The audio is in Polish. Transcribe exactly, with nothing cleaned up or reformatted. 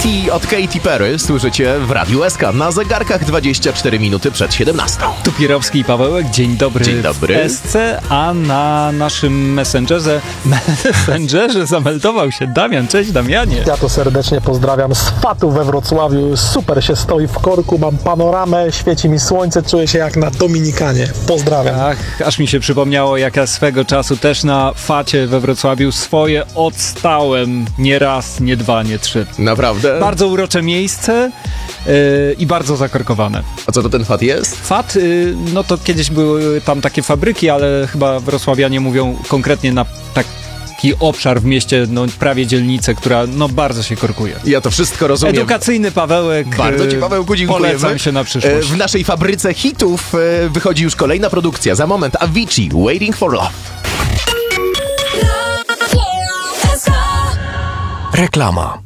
Pretty od Katy Perry słyszycie w Radiu S K na zegarkach dwadzieścia cztery minuty przed siedemnastą. Tu Pirowski i Pawełek, dzień dobry. Dzień dobry. W S C, a na naszym Messengerze, Messengerze zameldował się Damian. Cześć Damianie. Ja to serdecznie pozdrawiam z Fatu we Wrocławiu. Super się stoi w korku, mam panoramę, świeci mi słońce, czuję się jak na Dominikanie. Pozdrawiam. Ach, aż mi się przypomniało, jak ja swego czasu też na Facie we Wrocławiu swoje odstałem. Nie raz, nie dwa, nie trzy. Naprawdę? Bardzo urocze miejsce yy, i bardzo zakorkowane. A co to ten Fat jest? Fat, yy, no to kiedyś były tam takie fabryki, ale chyba wrocławianie mówią konkretnie na taki obszar w mieście, no prawie dzielnicę, która no bardzo się korkuje. Ja to wszystko rozumiem. Edukacyjny Pawełek. Bardzo ci, Pawełku, dziękujemy. Polecam się na przyszłość. W naszej fabryce hitów wychodzi już kolejna produkcja. Za moment Avicii, Waiting for Love. Reklama.